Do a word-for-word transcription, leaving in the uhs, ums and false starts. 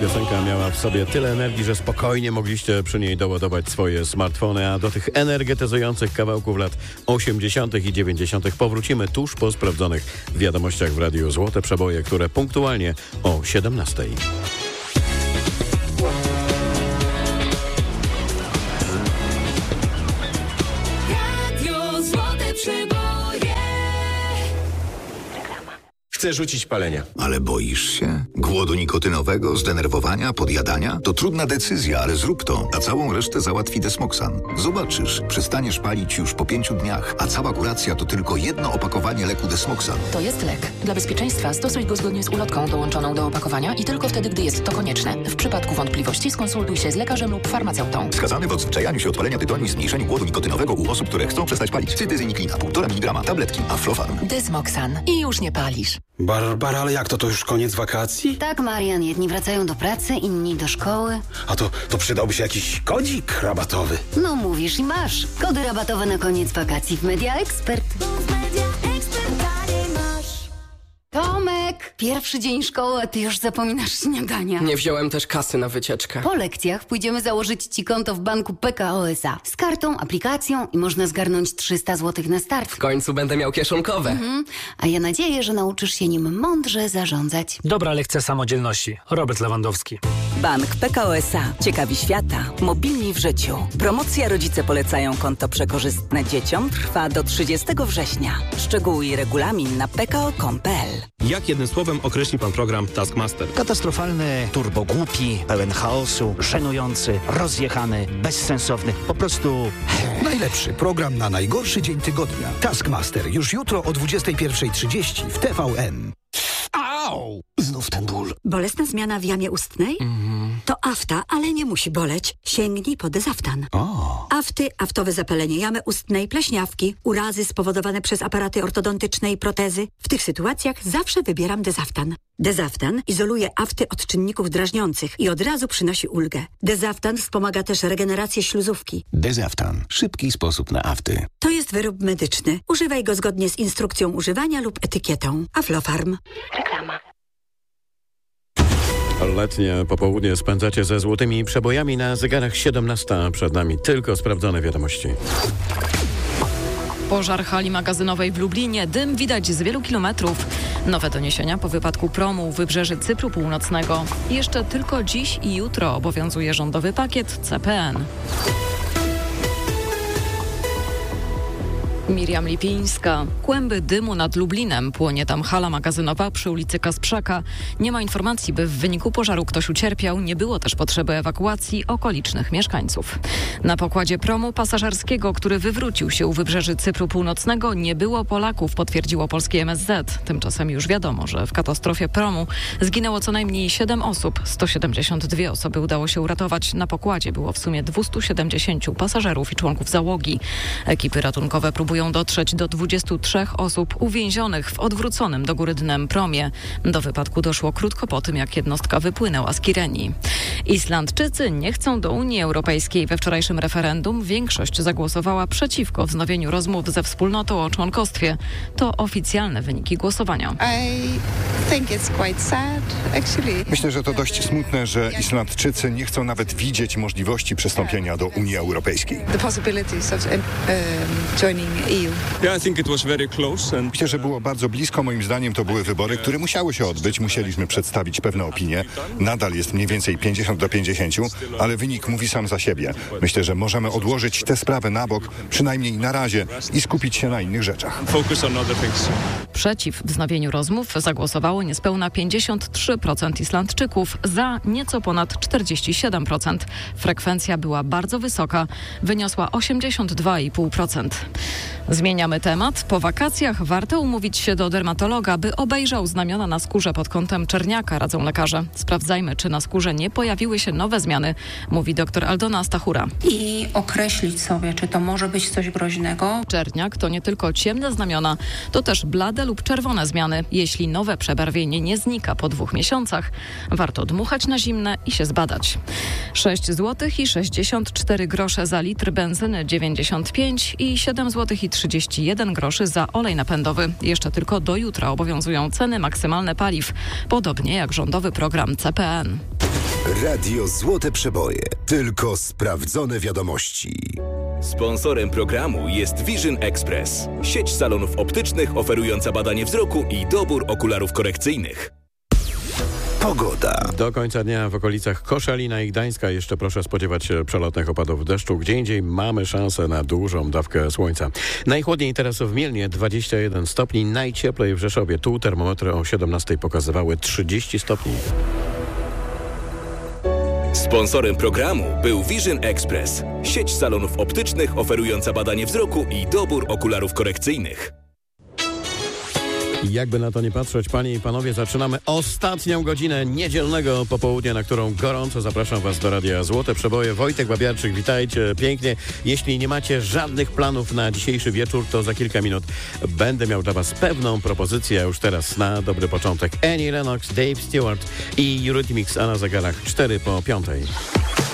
Piosenka miała w sobie tyle energii, że spokojnie mogliście przy niej doładować swoje smartfony, a do tych energetyzujących kawałków lat osiemdziesiątych i dziewięćdziesiątych powrócimy tuż po sprawdzonych wiadomościach w Radiu Złote Przeboje, które punktualnie o siedemnastej. Chcę rzucić palenia. Ale boisz się? Głodu nikotynowego, zdenerwowania, podjadania? To trudna decyzja, ale zrób to, a całą resztę załatwi Desmoxan. Zobaczysz, przestaniesz palić już po pięciu dniach, a cała kuracja to tylko jedno opakowanie leku Desmoxan. To jest lek. Dla bezpieczeństwa stosuj go zgodnie z ulotką dołączoną do opakowania i tylko wtedy, gdy jest to konieczne. W przypadku wątpliwości skonsultuj się z lekarzem lub farmaceutą. Wskazany w odzwyczajaniu się od palenia tytoniu i zmniejszeniu głodu nikotynowego u osób, które chcą przestać palić. Cytyzyniklina, półtora miligrama, tabletki, Aflofarm. Desmoxan. I już nie palisz. Barbara, ale jak to? To już koniec wakacji? Tak, Marian. Jedni wracają do pracy, inni do szkoły. A to, to przydałby się jakiś kodzik rabatowy. No mówisz i masz. Kody rabatowe na koniec wakacji w Media Expert. Tomek! Pierwszy dzień szkoły, a ty już zapominasz śniadania. Nie wziąłem też kasy na wycieczkę. Po lekcjach pójdziemy założyć ci konto w banku P K O S A. Z kartą, aplikacją i można zgarnąć trzysta złotych na start. W końcu będę miał kieszonkowe. Mhm. A ja nadzieję, że nauczysz się nim mądrze zarządzać. Dobra lekcja samodzielności. Robert Lewandowski. Bank P K O S A. Ciekawi świata. Mobilni w życiu. Promocja Rodzice polecają konto przekorzystne dzieciom trwa do trzydziestego września. Szczegóły i regulamin na p k o kropka com kropka p l. Jak jednym słowem określi pan program Taskmaster? Katastrofalny, turbogłupi, pełen chaosu, żenujący, rozjechany, bezsensowny. Po prostu... Najlepszy program na najgorszy dzień tygodnia. Taskmaster już jutro o dwudziestej pierwszej trzydzieści w T V N. Au! Znów ten ból. Bolesna zmiana w jamie ustnej? Mhm. To afta, ale nie musi boleć. Sięgnij po Dezaftan. O. Afty, aftowe zapalenie jamy ustnej, pleśniawki, urazy spowodowane przez aparaty ortodontyczne i protezy. W tych sytuacjach zawsze wybieram Dezaftan. Dezaftan izoluje afty od czynników drażniących i od razu przynosi ulgę. Dezaftan wspomaga też regenerację śluzówki. Dezaftan. Szybki sposób na afty. To jest wyrób medyczny. Używaj go zgodnie z instrukcją używania lub etykietą. Aflofarm. Reklama. Letnie popołudnie spędzacie ze złotymi przebojami na zegarach siedemnasta. Przed nami tylko sprawdzone wiadomości. Pożar hali magazynowej w Lublinie. Dym widać z wielu kilometrów. Nowe doniesienia po wypadku promu u wybrzeży Cypru Północnego. Jeszcze tylko dziś i jutro obowiązuje rządowy pakiet C P N. Miriam Lipińska. Kłęby dymu nad Lublinem. Płonie tam hala magazynowa przy ulicy Kasprzaka. Nie ma informacji, by w wyniku pożaru ktoś ucierpiał. Nie było też potrzeby ewakuacji okolicznych mieszkańców. Na pokładzie promu pasażerskiego, który wywrócił się u wybrzeży Cypru Północnego, nie było Polaków, potwierdziło polskie M S Z. Tymczasem już wiadomo, że w katastrofie promu zginęło co najmniej siedem osób. sto siedemdziesiąt dwie osoby udało się uratować. Na pokładzie było w sumie dwieście siedemdziesiąt pasażerów i członków załogi. Ekipy ratunkowe próbują dotrzeć do dwudziestu trzech osób uwięzionych w odwróconym do góry dnem promie. Do wypadku doszło krótko po tym, jak jednostka wypłynęła z Kireni. Islandczycy nie chcą do Unii Europejskiej. We wczorajszym referendum większość zagłosowała przeciwko wznowieniu rozmów ze wspólnotą o członkostwie. To oficjalne wyniki głosowania. Myślę, że to dość smutne, że Islandczycy nie chcą nawet widzieć możliwości przystąpienia do Unii Europejskiej. Myślę, że było bardzo blisko. Moim zdaniem to były wybory, które musiały się odbyć. Musieliśmy przedstawić pewne opinie. Nadal jest mniej więcej pięćdziesiąt do pięćdziesięciu, ale wynik mówi sam za siebie. Myślę, że możemy odłożyć tę sprawę na bok, przynajmniej na razie, i skupić się na innych rzeczach. Przeciw wznowieniu rozmów zagłosowało niespełna pięćdziesiąt trzy procent Islandczyków, za nieco ponad czterdzieści siedem procent. Frekwencja była bardzo wysoka, wyniosła osiemdziesiąt dwa i pół procent. Zmieniamy temat. Po wakacjach warto umówić się do dermatologa, by obejrzał znamiona na skórze pod kątem czerniaka, radzą lekarze. Sprawdzajmy, czy na skórze nie pojawiły się nowe zmiany, mówi dr Aldona Stachura. I określić sobie, czy to może być coś groźnego. Czerniak to nie tylko ciemne znamiona, to też blade lub czerwone zmiany. Jeśli nowe przebarwienie nie znika po dwóch miesiącach, warto dmuchać na zimne i się zbadać. sześć złotych i sześćdziesiąt cztery grosze za litr benzyny dziewięćdziesiąt pięć i siedem złotych i trzydzieści jeden groszy za olej napędowy. Jeszcze tylko do jutra obowiązują ceny maksymalne paliw, podobnie jak rządowy program C P N. Radio Złote Przeboje. Tylko sprawdzone wiadomości. Sponsorem programu jest Vision Express. Sieć salonów optycznych oferująca badanie wzroku i dobór okularów korekcyjnych. Pogoda. Do końca dnia w okolicach Koszalina i Gdańska jeszcze proszę spodziewać się przelotnych opadów deszczu. Gdzie indziej mamy szansę na dużą dawkę słońca. Najchłodniej teraz w Mielnie dwadzieścia jeden stopni, najcieplej w Rzeszowie. Tu termometry o siedemnastej pokazywały trzydzieści stopni. Sponsorem programu był Vision Express. Sieć salonów optycznych oferująca badanie wzroku i dobór okularów korekcyjnych. Jakby na to nie patrzeć, panie i panowie, zaczynamy ostatnią godzinę niedzielnego popołudnia, na którą gorąco zapraszam was do Radia Złote Przeboje. Wojtek Babiarczyk, witajcie pięknie. Jeśli nie macie żadnych planów na dzisiejszy wieczór, to za kilka minut będę miał dla was pewną propozycję, a już teraz na dobry początek. Annie Lennox, Dave Stewart i Eurythmics, a na zegarach cztery po piątej.